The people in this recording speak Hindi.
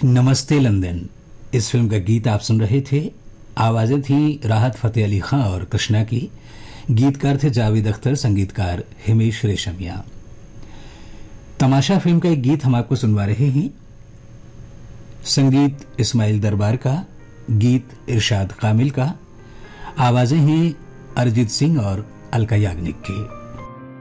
नमस्ते लंदन इस फिल्म का गीत आप सुन रहे थे। आवाजें थी राहत फतेह अली खां और कृष्णा की। गीतकार थे जावेद अख्तर, संगीतकार हिमेश रेशमिया। तमाशा फिल्म का एक गीत हम आपको सुनवा रहे हैं। संगीत इस्माइल दरबार का, गीत इरशाद कामिल का, आवाजें हैं अरिजीत सिंह और अलका याग्निक की।